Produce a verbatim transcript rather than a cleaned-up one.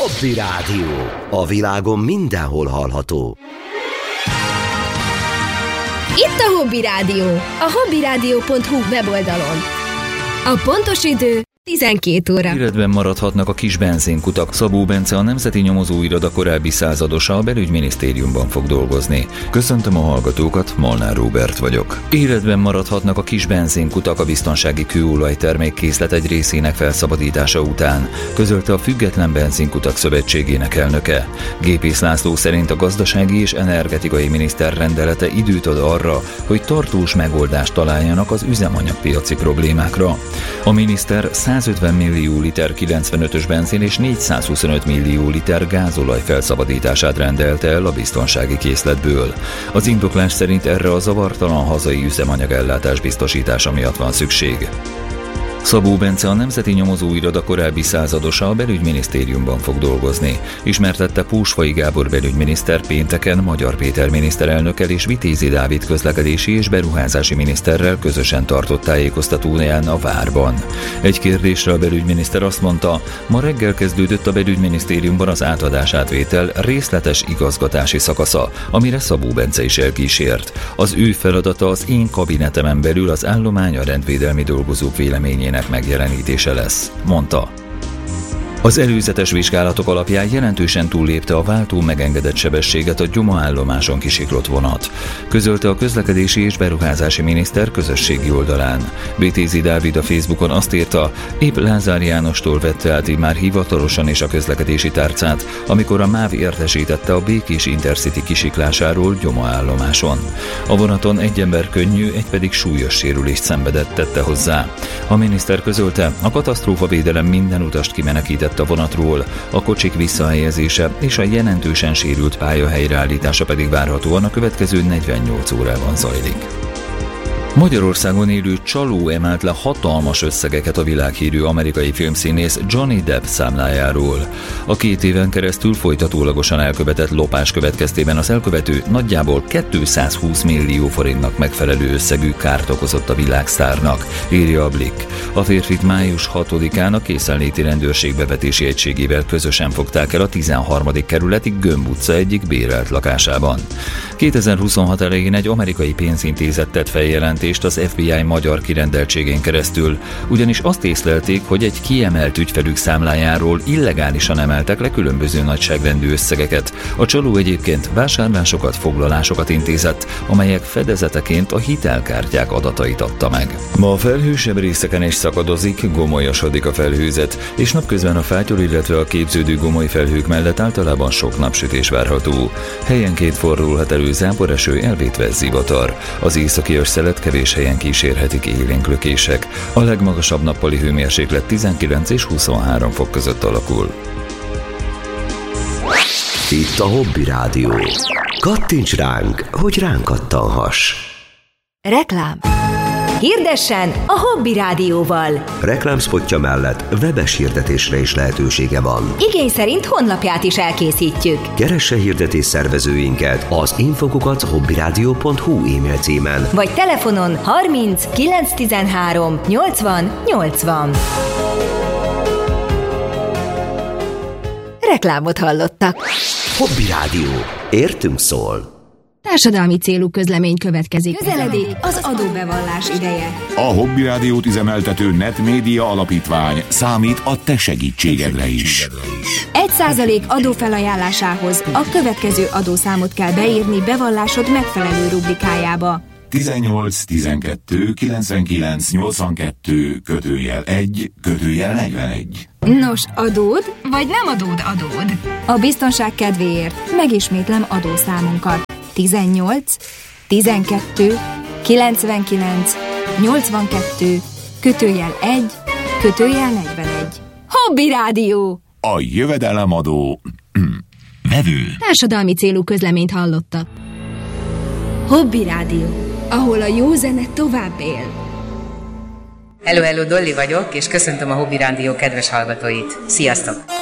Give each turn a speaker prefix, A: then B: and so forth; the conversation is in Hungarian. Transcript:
A: Hobby Rádió. A világon mindenhol hallható.
B: Itt a Hobby Rádió, a hobby rádió pont hu weboldalon. A pontos idő tizenkét óra.
C: Életben maradhatnak a kis benzinkutak. Szabó Bence, a Nemzeti Nyomozóiroda korábbi századosa, a Belügyminisztériumban fog dolgozni. Köszöntöm a hallgatókat, Molnár Róbert vagyok. Életben maradhatnak a kis benzinkutak a biztonsági kőolajtermékkészlet egy részének felszabadítása után, közölte a Független Benzinkutak Szövetségének elnöke. Gépész László szerint a gazdasági és energetikai miniszter rendelete időt ad arra, hogy tartós megoldást találjanak az üzemanyagpiaci problémákra. A miniszter százötven millió liter kilencvenötös benzin és négyszázhuszonöt millió liter gázolaj felszabadítását rendelte el a biztonsági készletből. Az indoklás szerint erre a zavartalan hazai üzemanyagellátás biztosítása miatt van szükség. Szabó Bence, a Nemzeti Nyomozóiroda korábbi századosa, a Belügyminisztériumban fog dolgozni. Ismertette Pósfai Gábor belügyminiszter pénteken Magyar Péter miniszterelnökkel és Vitézi Dávid közlekedési és beruházási miniszterrel közösen tartott tájékoztatóján a várban. Egy kérdésre a belügyminiszter azt mondta, ma reggel kezdődött a Belügyminisztériumban az átadás-átvétel részletes igazgatási szakasza, amire Szabó Bence is elkísért. Az ő feladata az én kabinetemen belül az állomány a rendvédelmi dolgozók véleményének megjelenítése lesz, mondta. Az előzetes vizsgálatok alapján jelentősen túllépte a váltó megengedett sebességet a Gyoma állomáson kisiklott vonat, közölte a közlekedési és beruházási miniszter közösségi oldalán. Vitézi Dávid a Facebookon azt írta, épp Lázár Jánostól vette át így már hivatalosan is a közlekedési tárcát, amikor a MÁV értesítette a Békés Intercity kisiklásáról Gyoma állomáson. A vonaton egy ember könnyű, egy pedig súlyos sérülést szenvedett, tette hozzá. A miniszter közölte, a katasztrófavédelem minden utast kimenekített a vonatról, a kocsik visszahelyezése és a jelentősen sérült pálya helyreállítása pedig várhatóan a következő negyvennyolc órában zajlik. Magyarországon élő csaló emelt le hatalmas összegeket a világhírű amerikai filmszínész Johnny Depp számlájáról. A két éven keresztül folytatólagosan elkövetett lopás következtében az elkövető nagyjából kétszázhúsz millió forintnak megfelelő összegű kárt okozott a világsztárnak, írja a Blick. A férfit május hatodikán a készenléti rendőrség bevetési egységével közösen fogták el a tizenharmadik kerületi Gömb utca egyik bérelt lakásában. kétezer-huszonhat elején egy amerikai pénzintézet tett feljelentést az ef bé i magyar kirendeltségén keresztül, ugyanis azt észlelték, hogy egy kiemelt ügyfelük számlájáról illegálisan emeltek le különböző nagyságrendű összegeket. A csaló egyébként vásárlásokat, foglalásokat intézett, amelyek fedezeteként a hitelkártyák adatait adta meg. Ma a felhősebb részeken is szakadozik, gomolyasodik a felhőzet, és napközben a fátyol, illetve a képződő gomoly felhők mellett általában sok napsütés várható. Helyenként fordulhat elő záporeső, elvétve zivatar. Az északi szelet kevés helyen kísérhetik élénk lökések. A legmagasabb nappali hőmérséklet tizenkilenc és huszonhárom fok között alakul.
A: Itt a Hobby Rádió. Kattints ránk, hogy ránk kattanhass.
B: Reklám. Hirdessen a Hobby Rádióval.
A: Reklámszpotja mellett webes hirdetésre is lehetősége van.
B: Igény szerint honlapját is elkészítjük.
A: Keresse hirdetés szervezőinket az infokukat hobbyrádió pont hu e-mail címen.
B: Vagy telefonon harminc kilencszáztizenhárom nyolcvan nyolcvan. Reklámot hallottak.
A: Hobby Rádió. Értünk szól.
B: Társadalmi célú közlemény következik. Közeledik az adóbevallás ideje.
D: A Hobby Rádiót üzemeltető Netmédia Alapítvány számít a te segítségedre is.
B: Egy százalék adófelajánlásához a következő adószámot kell beírni bevallásod megfelelő rubrikájába.
D: tizennyolc tizenkettő kilencvenkilenc nyolcvankettő kötőjel egy kötőjel negyvenegy.
B: Nos, adód vagy nem adód adód? A biztonság kedvéért megismétlem adószámunkat. tizennyolc tizenkettő kilencvenkilenc nyolcvankettő kötőjel egy kötőjel negyvenegy. Hobby Rádió!
D: A jövedelemadó vevő.
B: Társadalmi célú közleményt hallottak. Hobby Rádió, ahol a jó zene tovább él.
E: Hello, hello, Dolly vagyok, és köszöntöm a Hobby Rádió kedves hallgatóit. Sziasztok!